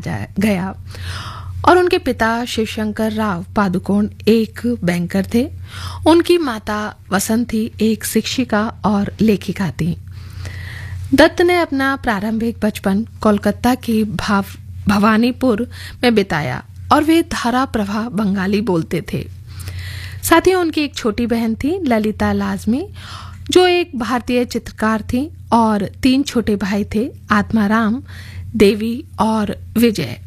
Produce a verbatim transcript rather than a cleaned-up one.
जा गया और उनके पिता शिवशंकर राव पादुकोण एक बैंकर थे। उनकी माता वसंती एक शिक्षिका और लेखिका थी। दत्त ने अपना प्रारंभिक बचपन कोलकाता के भाव भवानीपुर में बिताया और वे धारा प्रवाह बंगाली बोलते थे। साथ ही उनकी एक छोटी बहन थी ललिता लाजमी, जो एक भारतीय चित्रकार थी, और तीन छोटे भाई थे आत्माराम, देवी और विजय।